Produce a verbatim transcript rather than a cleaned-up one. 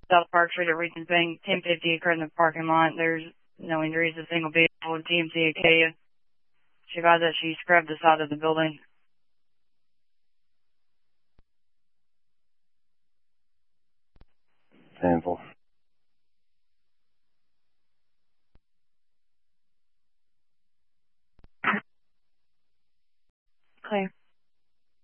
South Park Street at Regions Bank, ten fifty occurred in the parking lot. There's no injuries. A single vehicle, G M C Acadia. She advised that she scrubbed the side of the building. Sample. Clear.